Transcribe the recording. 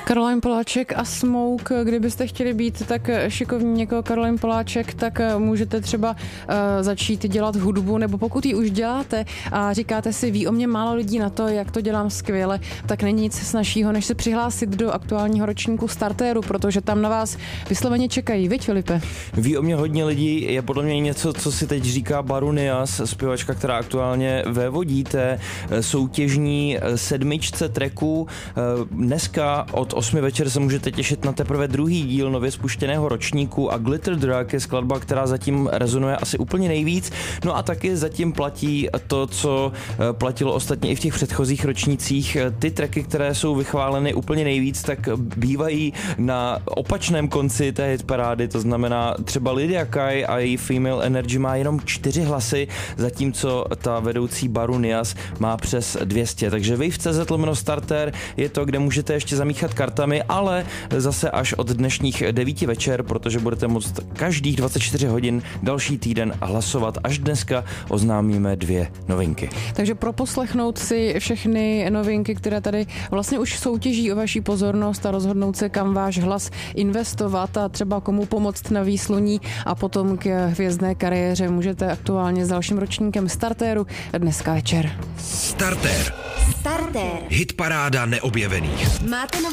Caroline Poláček a Smoke, kdybyste chtěli být tak šikovní jako Caroline Poláček, tak můžete třeba začít dělat hudbu, nebo pokud ji už děláte a říkáte si, ví o mě málo lidí na to, jak to dělám skvěle, tak není nic snazšího, než se přihlásit do aktuálního ročníku Startéru, protože tam na vás vysloveně čekají, viď, Filipe? Ví o mě hodně lidí, je podle mě něco, co si teď říká Barunias, zpěvačka, která aktuálně vévodí té soutěžní 7 tracků. Dneska od 8 večer se můžete těšit na teprve druhý díl nově spuštěného ročníku a Glitter Drug je skladba, která zatím rezonuje asi úplně nejvíc. No a taky zatím platí to, co platilo ostatně i v těch předchozích ročnících. Ty tracky, které jsou vychváleny úplně nejvíc, tak bývají na opačném konci té hitparády, to znamená třeba Lydia Kai a její Female Energy má jenom 4 hlasy, zatímco ta vedoucí Barunias má přes 200. Takže wave.cz/starter je to, kde můžete ještě zamíchat kartami, ale zase až od dnešních 9 večer, protože budete moct každých 24 hodin další týden hlasovat. Až dneska oznámíme 2 novinky. Takže proposlechnout si všechny novinky, které tady vlastně už soutěží o vaši pozornost a rozhodnout se, kam váš hlas investovat a třeba komu pomoct na výsluní a potom k hvězdné kariéře můžete aktuálně s dalším ročníkem Startéru dneska večer. Startér. Hitparáda neobjevených. Máte